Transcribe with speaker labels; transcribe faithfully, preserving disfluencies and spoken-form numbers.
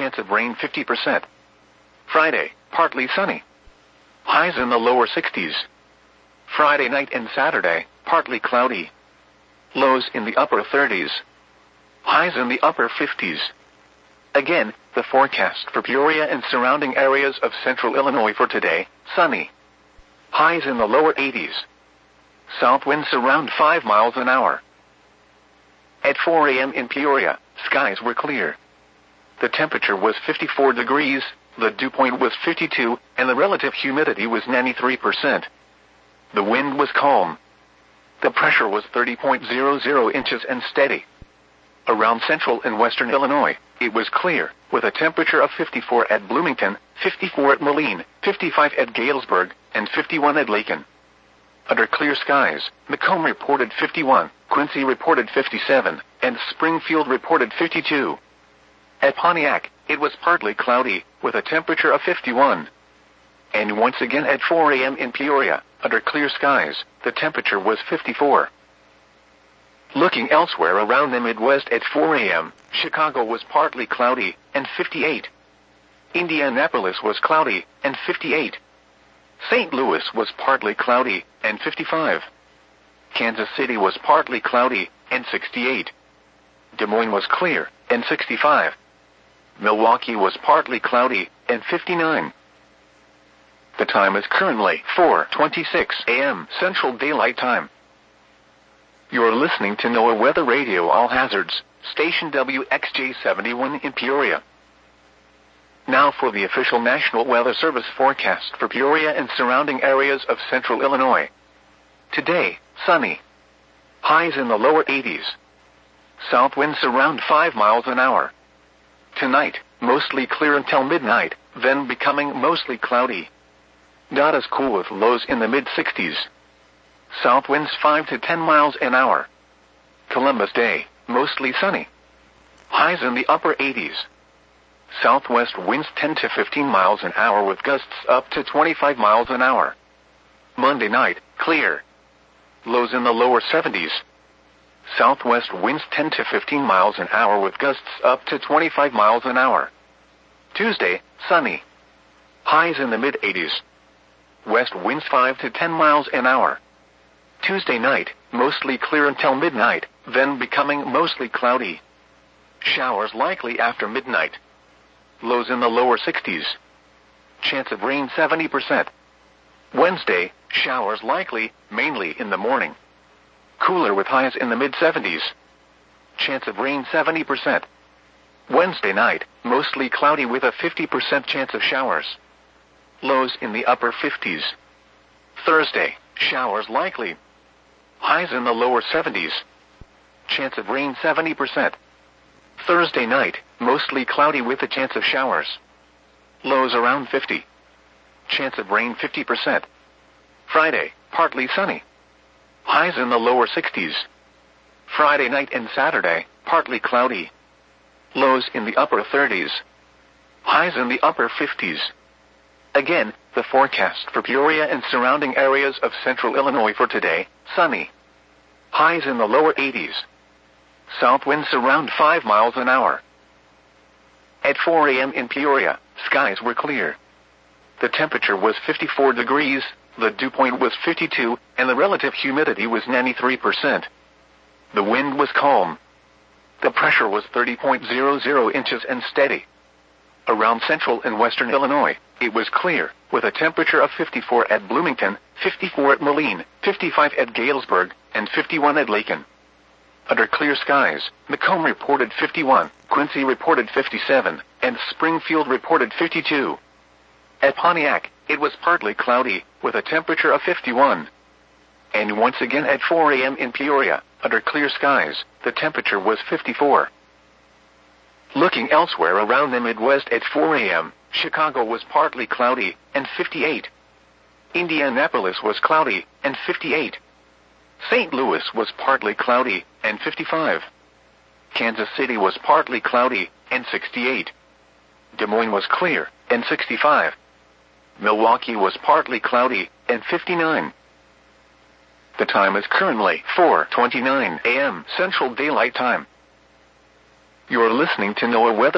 Speaker 1: chance of rain fifty percent. Friday, partly sunny. Highs in the lower sixties. Friday night and Saturday, partly cloudy. Lows in the upper thirties. Highs in the upper fifties. Again, the forecast for Peoria and surrounding areas of central Illinois for today, sunny. Highs in the lower eighties. South winds around five miles an hour. At four a m in Peoria, skies were clear. The temperature was fifty-four degrees, the dew point was fifty-two, and the relative humidity was ninety-three percent. The wind was calm. The pressure was thirty point zero zero inches and steady. Around central and western Illinois, it was clear, with a temperature of fifty-four at Bloomington, fifty-four at Moline, fifty-five at Galesburg, and fifty-one at Lakin. Under clear skies, Macomb reported fifty-one, Quincy reported fifty-seven, and Springfield reported fifty-two. At Pontiac, it was partly cloudy, with a temperature of fifty-one. And once again at four a m in Peoria, under clear skies, the temperature was fifty-four. Looking elsewhere around the Midwest at four a m, Chicago was partly cloudy, and fifty-eight. Indianapolis was cloudy, and fifty-eight. Saint Louis was partly cloudy, and fifty-five. Kansas City was partly cloudy, and sixty-eight. Des Moines was clear, and sixty-five. Milwaukee was partly cloudy, and fifty-nine. The time is currently four twenty-six a m Central Daylight Time. You're listening to NOAA Weather Radio All Hazards, station W X J seventy-one in Peoria. Now for the official National Weather Service forecast for Peoria and surrounding areas of central Illinois. Today, sunny. Highs in the lower eighties. South winds around five miles an hour. Tonight, mostly clear until midnight, then becoming mostly cloudy. Not as cool with lows in the mid-sixties. South winds five to ten miles an hour. Columbus Day, mostly sunny. Highs in the upper eighties. Southwest winds ten to fifteen miles an hour with gusts up to twenty-five miles an hour. Monday night, clear. Lows in the lower seventies. Southwest winds ten to fifteen miles an hour with gusts up to twenty-five miles an hour. Tuesday, sunny. Highs in the mid-eighties. West winds five to ten miles an hour. Tuesday night, mostly clear until midnight, then becoming mostly cloudy. Showers likely after midnight. Lows in the lower sixties. Chance of rain seventy percent. Wednesday, showers likely, mainly in the morning. Cooler with highs in the mid-seventies. Chance of rain seventy percent. Wednesday night, mostly cloudy with a fifty percent chance of showers. Lows in the upper fifties. Thursday, showers likely. Highs in the lower seventies. Chance of rain seventy percent. Thursday night, mostly cloudy with a chance of showers. Lows around fifty. Chance of rain fifty percent. Friday, partly sunny. Highs in the lower sixties. Friday night and Saturday, partly cloudy. Lows in the upper thirties. Highs in the upper fifties. Again, the forecast for Peoria and surrounding areas of central Illinois for today, sunny. Highs in the lower eighties. South winds around five miles an hour. At four a m in Peoria, skies were clear. The temperature was fifty-four degrees, the dew point was fifty-two, and the relative humidity was ninety-three percent. The wind was calm. The pressure was thirty point zero zero inches and steady. Around central and western Illinois, it was clear, with a temperature of fifty-four at Bloomington, fifty-four at Moline, fifty-five at Galesburg, and fifty-one at Lakin. Under clear skies, Macomb reported fifty-one, Quincy reported fifty-seven, and Springfield reported fifty-two. At Pontiac, it was partly cloudy, with a temperature of fifty-one. And once again at four a m in Peoria, under clear skies, the temperature was fifty-four. Looking elsewhere around the Midwest at four a m, Chicago was partly cloudy, and fifty-eight. Indianapolis was cloudy, and fifty-eight. Saint Louis was partly cloudy, and fifty-five. Kansas City was partly cloudy, and sixty-eight. Des Moines was clear, and sixty-five. Milwaukee was partly cloudy, and fifty-nine. The time is currently four twenty-nine a m Central Daylight Time. You're listening to NOAA Weather